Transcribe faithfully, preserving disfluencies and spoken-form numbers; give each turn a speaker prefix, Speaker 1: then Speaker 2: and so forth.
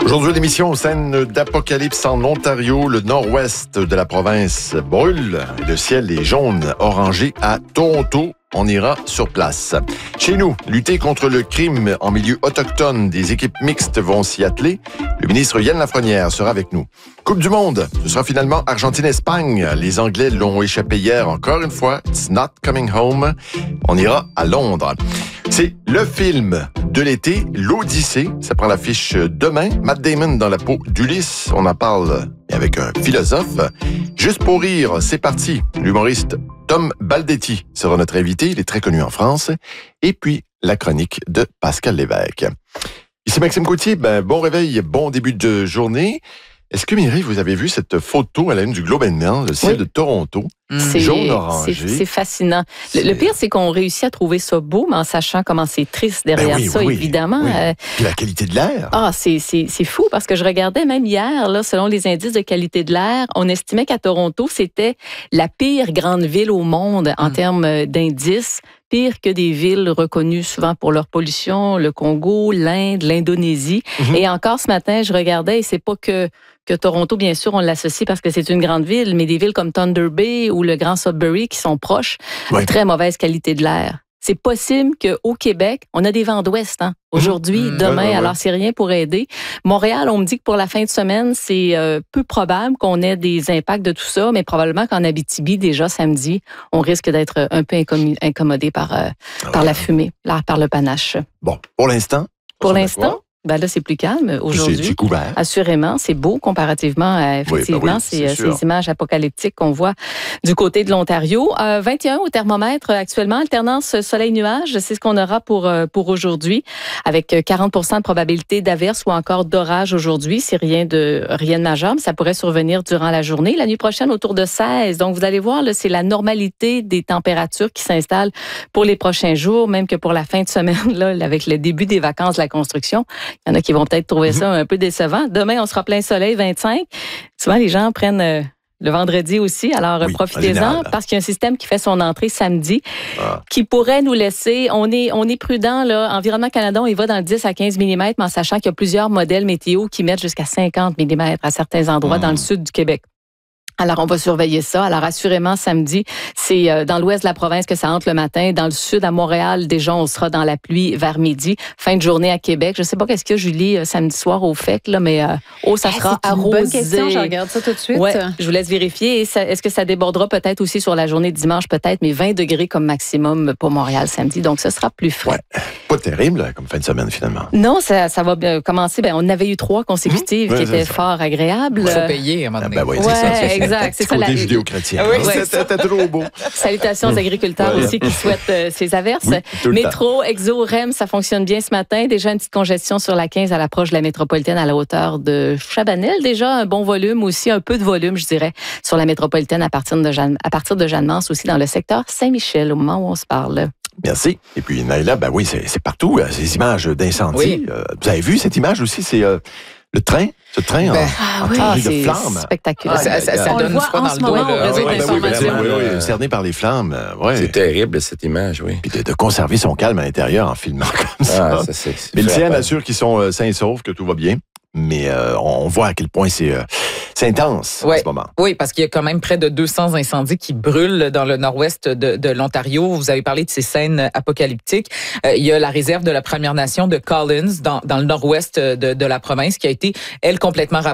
Speaker 1: Aujourd'hui, l'émission scène d'apocalypse en Ontario. Le nord-ouest de la province brûle. Le ciel est jaune orangé à Toronto. On ira sur place. Chez nous, lutter contre le crime en milieu autochtone, des équipes mixtes vont s'y atteler. Le ministre Yann Lafrenière sera avec nous. Coupe du monde, ce sera finalement Argentine-Espagne. Les Anglais l'ont échappé hier encore une fois. It's not coming home. On ira à Londres. C'est le film de l'été, l'Odyssée. Ça prend l'affiche demain. Matt Damon dans la peau d'Ulysse. On en parle avec un philosophe. Juste pour rire, c'est parti. L'humoriste Tom Baldetti sera notre invité. Il est très connu en France. Et puis, la chronique de Pascal Lévesque. Ici Maxime Gauthier. Ben, bon réveil, bon début de journée. Est-ce que, Mireille, vous avez vu cette photo à la une du Globe and Mail, le ciel oui. de Toronto,
Speaker 2: c'est,
Speaker 1: jaune-orangé?
Speaker 2: C'est, c'est fascinant. C'est... Le, le pire, c'est qu'on réussit à trouver ça beau, mais en sachant comment c'est triste derrière ben oui, ça, oui, évidemment.
Speaker 1: Oui.
Speaker 2: Euh...
Speaker 1: Puis la qualité de l'air.
Speaker 2: Ah, c'est, c'est, c'est fou, parce que je regardais même hier, là, selon les indices de qualité de l'air, on estimait qu'à Toronto, c'était la pire grande ville au monde en mm. termes d'indices. Pire que des villes reconnues souvent pour leur pollution, le Congo, l'Inde, l'Indonésie. Mm-hmm. Et encore ce matin, je regardais, et c'est pas que, que Toronto, bien sûr, on l'associe parce que c'est une grande ville, mais des villes comme Thunder Bay ou le Grand Sudbury qui sont proches, ouais. très mauvaise qualité de l'air. C'est possible qu'au Québec, on a des vents d'ouest, hein, aujourd'hui, mmh, demain, ouais, ouais, alors c'est rien pour aider. Montréal, on me dit que pour la fin de semaine, c'est euh, peu probable qu'on ait des impacts de tout ça, mais probablement qu'en Abitibi, déjà samedi, on risque d'être un peu incommodé par, euh, ah, par ouais. la fumée, là, par le panache.
Speaker 1: Bon, pour l'instant?
Speaker 2: Pour l'instant? Ben là, c'est plus calme aujourd'hui.
Speaker 1: C'est, c'est couvert.
Speaker 2: Assurément, c'est beau comparativement à, effectivement, oui, ben oui, ces, ces images apocalyptiques qu'on voit du côté de l'Ontario. Euh, vingt et un au thermomètre actuellement, alternance soleil-nuage, c'est ce qu'on aura pour, pour aujourd'hui, avec quarante pour cent de probabilité d'averse ou encore d'orage aujourd'hui. C'est rien de, rien de majeur, mais ça pourrait survenir durant la journée. La nuit prochaine, autour de seize. Donc, vous allez voir, là, c'est la normalité des températures qui s'installent pour les prochains jours, même que pour la fin de semaine, là, avec le début des vacances de la construction. Il y en a qui vont peut-être trouver ça un peu décevant. Demain, on sera plein soleil, vingt-cinq. Souvent, les gens prennent euh, le vendredi aussi. Alors, oui, profitez-en parce qu'il y a un système qui fait son entrée samedi ah. qui pourrait nous laisser... On est, on est prudent, là. Environnement Canada, on y va dans le dix à quinze millimètres, mais en sachant qu'il y a plusieurs modèles météo qui mettent jusqu'à cinquante millimètres à certains endroits mmh. dans le sud du Québec. Alors, on va surveiller ça. Alors, assurément, samedi, c'est euh, dans l'ouest de la province que ça entre le matin. Dans le sud, à Montréal, déjà, on sera dans la pluie vers midi. Fin de journée à Québec. Je sais pas qu'est-ce qu'il y a, Julie, euh, samedi soir au F E C, là, mais euh, oh, ça hey, sera
Speaker 3: c'est
Speaker 2: arrosé.
Speaker 3: C'est une bonne question, je regarde ça tout de suite.
Speaker 2: Ouais, je vous laisse vérifier. Et ça, est-ce que ça débordera peut-être aussi sur la journée de dimanche, peut-être, mais vingt degrés comme maximum pour Montréal samedi. Donc, ce sera plus frais.
Speaker 1: Ouais. Pas terrible là, comme fin de semaine, finalement.
Speaker 2: Non, ça, ça va bien commencer. Ben, on en avait eu trois consécutives mmh. qui ouais, étaient fort agréables.
Speaker 4: Il faut payer à un moment donné.
Speaker 1: Ah, ben oui,
Speaker 2: ouais,
Speaker 1: c'est ça. C'est
Speaker 2: exact.
Speaker 1: C'est ça. La... judéo-chrétien. Oui,
Speaker 2: ouais.
Speaker 1: C'était trop beau.
Speaker 2: Salutations aux agriculteurs ouais. aussi qui souhaitent euh, ces averses.
Speaker 1: Oui,
Speaker 2: Métro, Exo, R E M, ça fonctionne bien ce matin. Déjà une petite congestion sur la quinze à l'approche de la métropolitaine à la hauteur de Chabanel. Déjà un bon volume aussi, un peu de volume, je dirais, sur la métropolitaine à partir de, Jeanne, à partir de Jeanne-Mance aussi dans le secteur Saint-Michel au moment où on se parle.
Speaker 1: Merci. Et puis, Naïla, ben oui, c'est, c'est partout, ces images d'incendie. Oui. Euh, vous avez vu cette image aussi? C'est euh, le train, ce train ben, en, en
Speaker 2: oui,
Speaker 1: de flammes.
Speaker 2: Spectaculaire.
Speaker 4: Ah, ça, ça, ça donne froid dans le dos.
Speaker 2: Là.
Speaker 1: Oui, oui, oui, oui, oui, cerné par les flammes. Ouais.
Speaker 5: C'est terrible, cette image, oui.
Speaker 1: Puis de, de conserver son calme à l'intérieur en filmant comme ça.
Speaker 5: Ah, ça c'est, c'est
Speaker 1: Mais le C N assure qu'ils sont euh, sains et saufs, que tout va bien. Mais euh, on voit à quel point c'est, euh, c'est intense
Speaker 4: ouais.
Speaker 1: en ce moment.
Speaker 4: Oui, parce qu'il y a quand même près de deux cents incendies qui brûlent dans le nord-ouest de, de l'Ontario. Vous avez parlé de ces scènes apocalyptiques. Euh, il y a la réserve de la Première Nation de Collins dans, dans le nord-ouest de, de la province qui a été, elle, complètement ravagée.